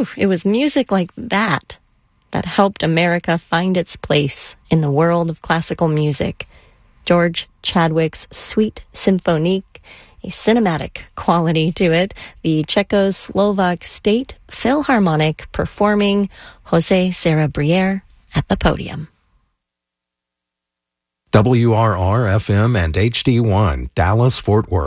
It was music like that helped America find its place in the world of classical music. George Chadwick's Suite Symphonique, a cinematic quality to it. The Czechoslovak State Philharmonic performing Jose Serra Briere at the podium. WRR-FM and HD1, Dallas, Fort Worth.